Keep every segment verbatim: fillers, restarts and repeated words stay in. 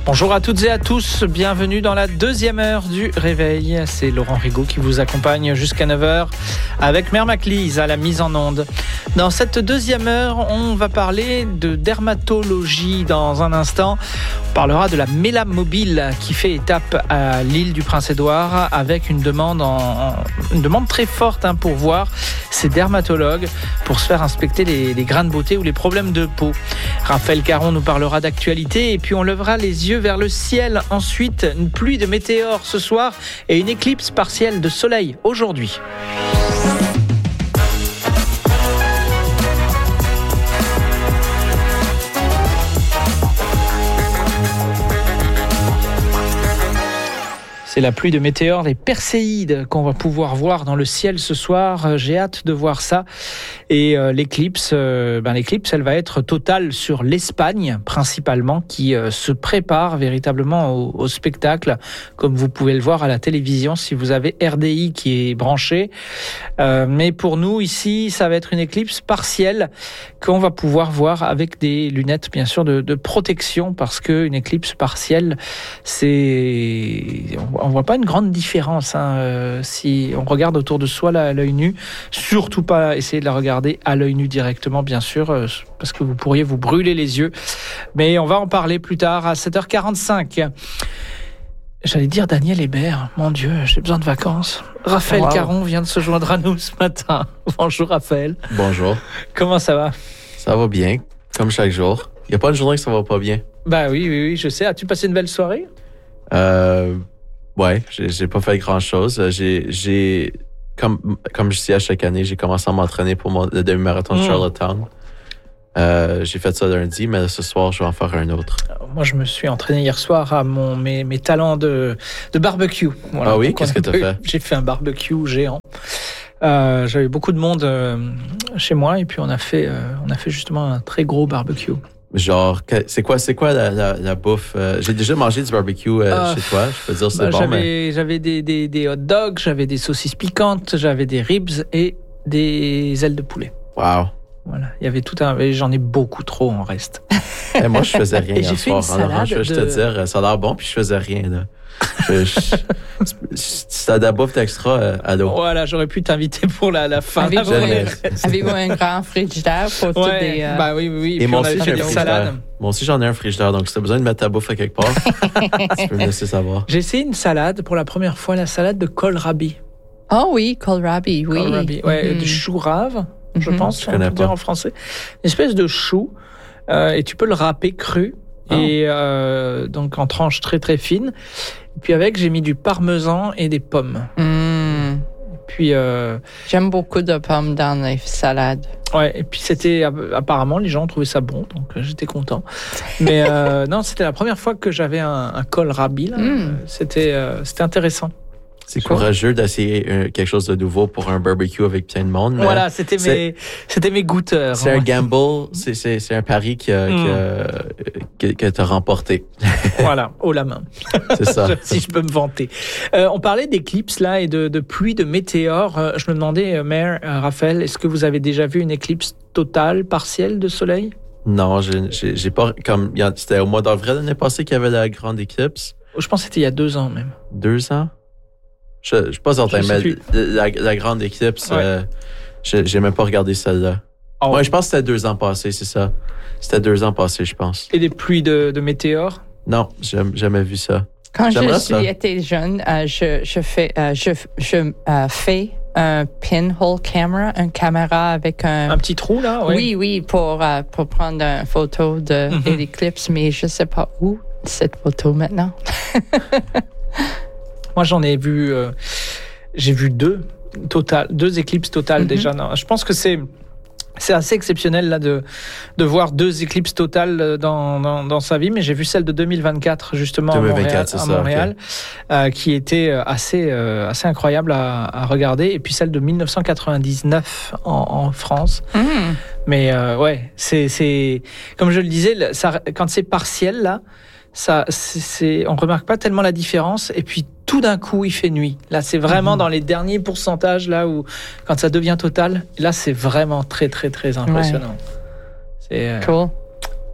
Bonjour à toutes et à tous, bienvenue dans la deuxième heure du réveil. C'est Laurent Rigaud qui vous accompagne jusqu'à neuf heures avec Mère Maclise à la mise en onde. Dans cette deuxième heure, on va parler de dermatologie dans un instant. On parlera de la Mélamobile qui fait étape à l'île du Prince-Édouard avec une demande, en, une demande très forte hein, pour voir ces dermatologues pour se faire inspecter les, les grains de beauté ou les problèmes de peau. Raphaël Caron nous parlera d'actualité et puis on lèvera les yeux vers le ciel. Ensuite, une pluie de météores ce soir et une éclipse partielle de soleil aujourd'hui. C'est la pluie de météores, les perséides qu'on va pouvoir voir dans le ciel ce soir. J'ai hâte de voir ça. Et euh, l'éclipse, euh, ben, l'éclipse, elle va être totale sur l'Espagne, principalement, qui euh, se prépare véritablement au, au spectacle, comme vous pouvez le voir à la télévision, si vous avez R D I qui est branché. Euh, mais pour nous, ici, ça va être une éclipse partielle qu'on va pouvoir voir avec des lunettes, bien sûr, de, de protection, parce qu'une éclipse partielle, c'est... On voit pas une grande différence hein, euh, si on regarde autour de soi là, à l'œil nu. Surtout pas essayer de la regarder à l'œil nu directement, bien sûr, euh, parce que vous pourriez vous brûler les yeux. Mais on va en parler plus tard à sept heures quarante-cinq. J'allais dire Daniel Hébert. Mon Dieu, j'ai besoin de vacances. Raphaël wow. Caron vient de se joindre à nous ce matin. Bonjour Raphaël. Bonjour. Comment ça va? Ça va bien, comme chaque jour. Il n'y a pas une journée que ça va pas bien. Bah oui, oui, oui, je sais. As-tu passé une belle soirée? Euh... Ouais, j'ai, j'ai pas fait grand-chose. J'ai, j'ai comme, comme je dis à chaque année, j'ai commencé à m'entraîner pour mon, le demi-marathon de mmh. Charlottetown. Euh, j'ai fait ça lundi, mais ce soir, je vais en faire un autre. Moi, je me suis entraîné hier soir à mon, mes, mes talents de, de barbecue. Voilà. Ah oui? Donc, qu'est-ce que tu as fait? J'ai fait un barbecue géant. Euh, j'avais beaucoup de monde euh, chez moi et puis on a fait, euh, on a fait justement un très gros barbecue. Genre, c'est quoi, c'est quoi la, la, la bouffe? Euh, j'ai déjà mangé du barbecue euh, euh, chez toi. Je peux dire c'est bah, bon, j'avais, mais... J'avais des, des, des hot dogs, j'avais des saucisses piquantes, j'avais des ribs et des ailes de poulet. Wow. Voilà, il y avait tout un... J'en ai beaucoup trop en reste. Et moi, je faisais rien et hier j'ai fait soir. une salade Alors, je vais de... te dire, ça a l'air bon, puis je faisais rien, là. Je, je, c'était de la bouffe d'extra euh, à l'eau. Voilà, j'aurais pu t'inviter pour la, la fin. Avez-vous un, avez-vous un grand frigidaire pour ouais, tous des... Euh... Bah oui, oui, oui. Et, et moi aussi, j'ai une salade. Moi aussi, j'en ai un frigidaire, donc si t'as besoin de mettre ta bouffe à quelque part, tu peux me laisser savoir. J'ai essayé une salade pour la première fois, la salade de kohlrabi. Oh oui, kohlrabi, oui. Kohlrabi, ouais, mm-hmm. du chou rave, je mm-hmm. pense, je on peut dire en français. Une espèce de chou, euh, et tu peux le râper cru. Oh. Et euh, donc en tranches très très fines. Et puis avec, j'ai mis du parmesan et des pommes. Mm. Et puis euh, j'aime beaucoup de pommes dans les salades. Ouais. Et puis c'était apparemment les gens ont trouvé ça bon, donc j'étais content. Mais euh, non, c'était la première fois que j'avais un, un kohlrabi. Là. Mm. C'était euh, c'était intéressant. C'est courageux d'essayer euh, quelque chose de nouveau pour un barbecue avec plein de monde. Mais voilà, c'était mes, c'était mes goûteurs. C'est hein. un gamble, c'est, c'est, c'est un pari que, mm. que, que, que tu as remporté. Voilà, haut la main. C'est ça. Si je peux me vanter. Euh, on parlait d'éclipses là et de, de pluie, de météores. Euh, je me demandais, euh, Mère, euh, Raphaël, est-ce que vous avez déjà vu une éclipse totale, partielle de soleil? Non, j'ai, j'ai, j'ai pas. Comme c'était au mois d'avril l'année passée qu'il y avait la grande éclipse. Je pense que c'était il y a deux ans même. Deux ans? Je ne suis pas certain, mais la, la grande éclipse, ouais. euh, je n'ai même pas regardé celle-là. Oh. Ouais, je pense que c'était deux ans passés, c'est ça. C'était deux ans passés, je pense. Et des pluies de, de météores? Non, j'ai jamais vu ça. Quand J'aimerais je suis ça. été jeune, euh, je, je fais, euh, je, je euh, fais un pinhole camera, une caméra avec un... Un petit trou, là? Ouais. Oui, oui, pour, euh, pour prendre une photo de mm-hmm. l'éclipse, mais je ne sais pas où cette photo maintenant. Moi, j'en ai vu, euh, j'ai vu deux, total, deux éclipses totales mm-hmm. déjà. Non, je pense que c'est, c'est assez exceptionnel là de de voir deux éclipses totales dans dans, dans sa vie. Mais j'ai vu celle de deux mille vingt-quatre justement deux mille vingt-quatre, à Montréal, c'est à Montréal ça, okay. euh, qui était assez euh, assez incroyable à, à regarder. Et puis celle de dix-neuf cent quatre-vingt-dix-neuf en, en France. Mm. Mais euh, ouais, c'est c'est comme je le disais, ça, quand c'est partiel là. Ça, c'est, c'est, on remarque pas tellement la différence. Et puis tout d'un coup, il fait nuit. Là, c'est vraiment mmh. dans les derniers pourcentages là où, quand ça devient total, là, c'est vraiment très, très, très impressionnant. Ouais. C'est euh, cool.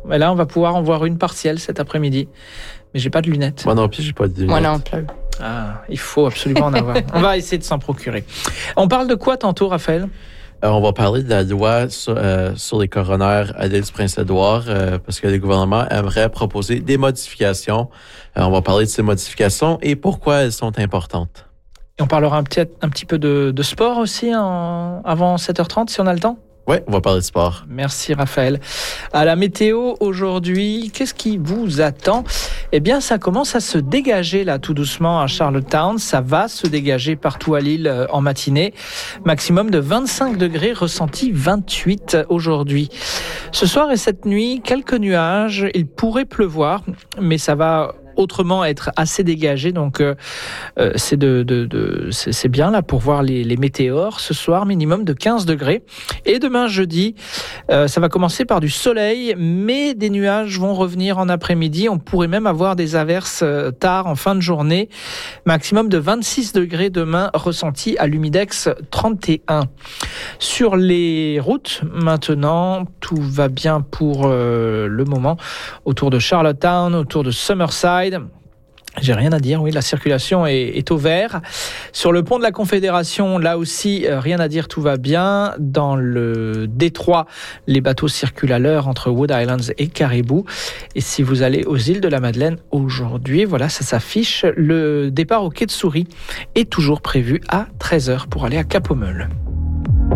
Mais là, on va pouvoir en voir une partielle cet après-midi. Mais j'ai pas de lunettes. Moi non plus, j'ai pas de lunettes. Moi non plus. Ah, il faut absolument en avoir. On va essayer de s'en procurer. On parle de quoi tantôt, Raphaël? Euh, on va parler de la loi sur, euh, sur les coronaires à l'île du Prince-Édouard euh, parce que le gouvernement aimerait proposer des modifications. Euh, on va parler de ces modifications et pourquoi elles sont importantes. Et on parlera un petit, un petit peu de, de sport aussi en, avant sept heures trente si on a le temps. Oui, on va parler de sport. Merci Raphaël. À la météo aujourd'hui, qu'est-ce qui vous attend? Eh bien, ça commence à se dégager là tout doucement à Charlottetown. Ça va se dégager partout à l'île en matinée. Maximum de vingt-cinq degrés, ressenti vingt-huit aujourd'hui. Ce soir et cette nuit, quelques nuages. Il pourrait pleuvoir, mais ça va autrement être assez dégagé, donc euh, euh, c'est de, de, de c'est, c'est bien là pour voir les, les météores. Ce soir, minimum de quinze degrés. Et demain jeudi, euh, ça va commencer par du soleil, mais des nuages vont revenir en après-midi. On pourrait même avoir des averses euh, tard en fin de journée. Maximum de vingt-six degrés demain, ressenti à l'humidex trente et un. Sur les routes, maintenant, tout va bien pour euh, le moment. Autour de Charlottetown, autour de Summerside, j'ai rien à dire, oui, la circulation est, est au vert. Sur le pont de la Confédération, là aussi, euh, rien à dire, tout va bien. Dans le détroit, les bateaux circulent à l'heure entre Wood Islands et Caribou. Et si vous allez aux îles de la Madeleine aujourd'hui, voilà, ça s'affiche. Le départ au quai de Souris est toujours prévu à treize heures pour aller à Cap-aux-Meules.